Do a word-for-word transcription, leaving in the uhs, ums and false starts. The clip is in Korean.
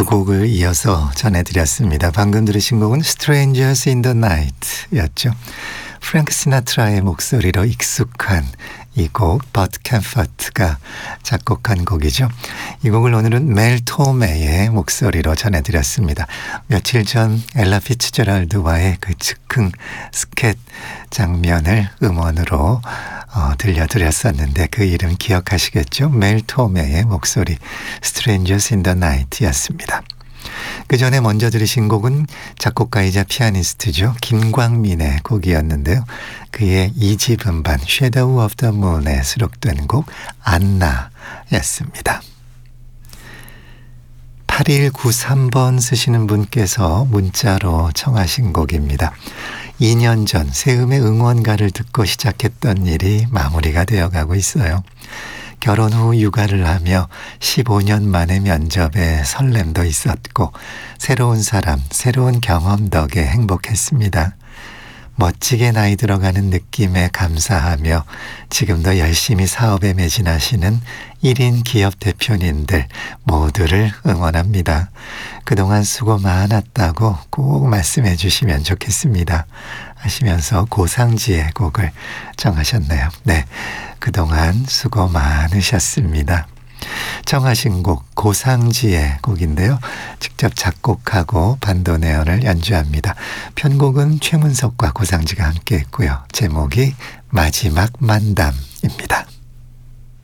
두 곡을 이어서 전해드렸습니다. 방금 들으신 곡은 Strangers in the Night 였죠. 프랭크 시나트라의 목소리로 익숙한 이 곡 버트 캠퍼트가 작곡한 곡이죠. 이 곡을 오늘은 멜 토메의 목소리로 전해드렸습니다. 며칠 전 엘라 피츠제랄드와의 그 즉흥 스캣 장면을 음원으로 어, 들려드렸었는데 그 이름 기억하시겠죠? 멜 토메의 목소리 Strangers in the Night 였습니다. 그 전에 먼저 들으신 곡은 작곡가이자 피아니스트죠. 김광민의 곡이었는데요. 그의 이 집 음반 Shadow of the Moon에 수록된 곡 안나였습니다. 팔일구삼 번 쓰시는 분께서 문자로 청하신 곡입니다. 이 년 전 세음의 응원가를 듣고 시작했던 일이 마무리가 되어가고 있어요. 결혼 후 육아를 하며 십오 년 만에 면접에 설렘도 있었고 새로운 사람, 새로운 경험 덕에 행복했습니다. 멋지게 나이 들어가는 느낌에 감사하며 지금도 열심히 사업에 매진하시는 일 인 기업 대표님들 모두를 응원합니다. 그동안 수고 많았다고 꼭 말씀해 주시면 좋겠습니다. 하시면서 고상지의 곡을 정하셨네요. 네, 그동안 수고 많으셨습니다. 정하신 곡 고상지의 곡인데요. 직접 작곡하고 반도네온을 연주합니다. 편곡은 최문석과 고상지가 함께 했고요. 제목이 마지막 만담입니다.